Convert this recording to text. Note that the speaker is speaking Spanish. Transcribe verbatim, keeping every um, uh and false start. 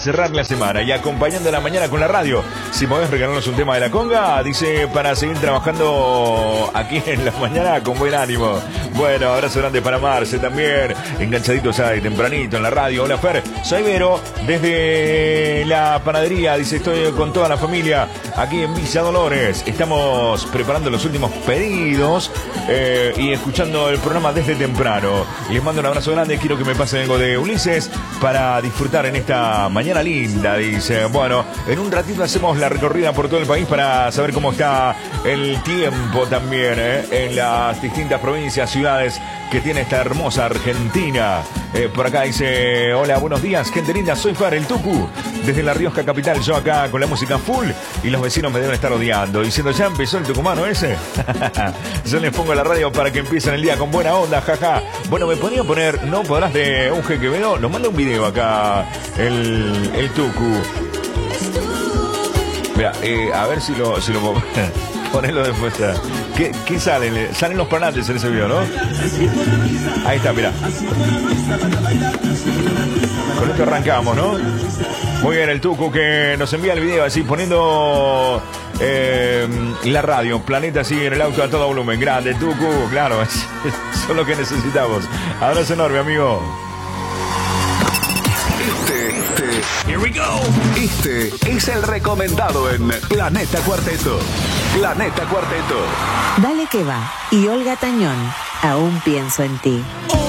cerrar la semana y acompañando la mañana con la radio. Si podés regalarnos un tema de la conga, dice, para seguir trabajando aquí en la mañana con buen ánimo. Bueno, abrazo grande para Marce también, enganchaditos ahí tempranito en la radio. Hola Fer, soy Vero, desde la panadería, dice, estoy con toda la familia aquí en Villa Dolores. Estamos preparando los últimos pedidos eh, y escuchando el programa desde temprano. Les mando un abrazo grande, quiero que me pasen algo de Ulises para disfrutar en esta mañana linda, dice. Bueno, en un ratito hacemos la recorrida por todo el país para saber cómo está el tiempo también, ¿eh? En las distintas provincias, ciudades que tiene esta hermosa Argentina. Eh, por acá dice, hola, buenos días, gente linda, soy Fer, el Tucu, desde La Rioja capital, yo acá con la música full y los vecinos me deben estar odiando, diciendo, ya empezó el tucumano ese. Yo les pongo la radio para que empiecen el día con buena onda, jaja. Bueno, me ponía a poner, no podrás de un Quevedo, nos manda un video acá el, el Tucu. Mira, eh, a ver si lo, si lo puedo ponerlo después. ¿Qué, qué salen? Salen los parlantes en ese video, ¿no? Ahí está, mira. Con esto arrancamos, ¿no? Muy bien, el Tucu que nos envía el video así poniendo eh, la radio, Planeta así en el auto a todo volumen. Grande, Tucu, claro, es, eso es lo que necesitamos. Abrazo enorme, amigo. Este, este, here we go. Este es el recomendado en Planeta Cuarteto. Planeta Cuarteto. Dale que va. Y Olga Tañón, aún pienso en ti.